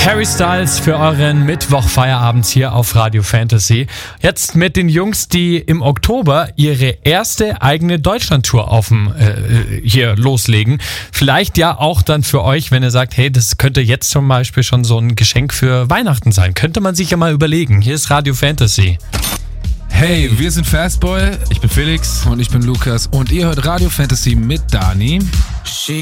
Harry Styles für euren Mittwoch-Feierabend hier auf Radio Fantasy. Jetzt mit den Jungs, die im Oktober ihre erste eigene Deutschland-Tour hier loslegen. Vielleicht ja auch dann für euch, wenn ihr sagt, hey, das könnte jetzt zum Beispiel schon so ein Geschenk für Weihnachten sein. Könnte man sich ja mal überlegen. Hier ist Radio Fantasy. Hey, wir sind Fastboy. Ich bin Felix. Und ich bin Lukas. Und ihr hört Radio Fantasy mit Dani.